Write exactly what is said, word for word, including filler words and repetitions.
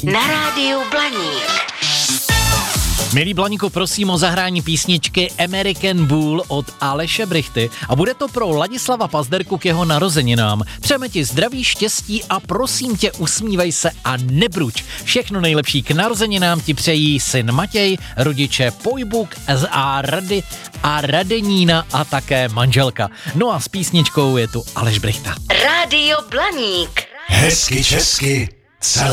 Na rádiu Blaník. Milí Blaníku, prosím o zahrání písničky American Bull od Aleše Brychty a bude to pro Ladislava Pazderku k jeho narozeninám. Přejeme ti zdraví, štěstí a prosím tě, usmívej se a nebruč. Všechno nejlepší k narozeninám ti přejí syn Matěj, rodiče Pojbuk a Rady a Radenína a také manželka. No a s písničkou je tu Aleš Brychta. Rádio Blaník. Hezky česky celé